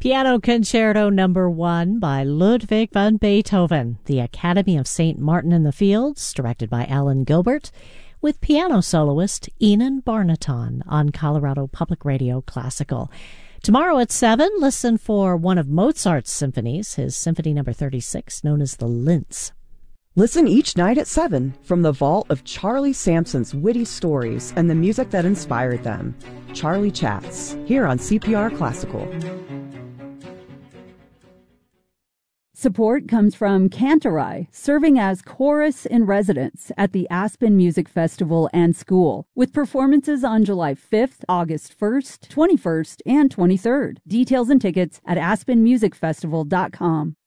Piano Concerto No. 1 by Ludwig van Beethoven, the Academy of St. Martin in the Fields, directed by Alan Gilbert, with piano soloist Enon Barnaton on Colorado Public Radio Classical. Tomorrow at 7, listen for one of Mozart's symphonies, his Symphony No. 36, known as the Linz. Listen each night at 7 from the vault of Charlie Sampson's witty stories and the music that inspired them. Charlie Chats, here on CPR Classical. Support comes from Cantorai, serving as chorus in residence at the Aspen Music Festival and School, with performances on July 5th, August 1st, 21st, and 23rd. Details and tickets at aspenmusicfestival.com.